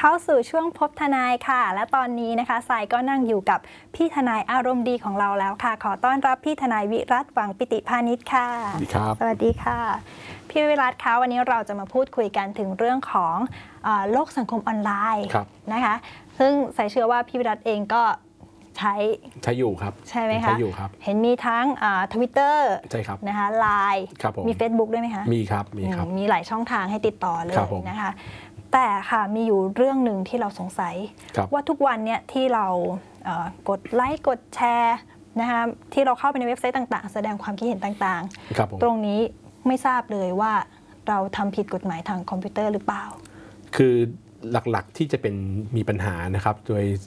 เข้าสู่ช่วงพบทนายค่ะและตอนนี้นะคะสายก็นั่งอยู่กับพี่ทนายอารมณ์ดีของเราแล้วค่ะขอต้อนรับพี่ทนายวิรัตหวังปิติพานิชค่ะสวัสดีครับสวัสดีค่ะพี่วิรัตคะวันนี้เราจะมาพูดคุยกันถึงเรื่องของโลกสังคมออนไลน์นะคะซึ่งสายเชื่อว่าพี่วิรัตเองก็ใช้อยู่ครับใช่ไหมคะใช้อยู่ครับเห็นมีทั้งTwitter ใช่ครับนะคะ LINE มี Facebook ด้วยไหมคะมีครับมีหลายช่องทางให้ติดต่อเลยนะคะแต่ค่ะมีอยู่เรื่องหนึ่งที่เราสงสัยว่าทุกวันเนี่ยที่เรากดไลค์กดแชร์นะคะที่เราเข้าไปในเว็บไซต์ต่างๆแสดงความคิดเห็นต่างๆตรงนี้ไม่ทราบเลยว่าเราทำผิดกฎหมายทางคอมพิวเตอร์หรือเปล่าคือหลักๆที่จะเป็นมีปัญหานะครับโดย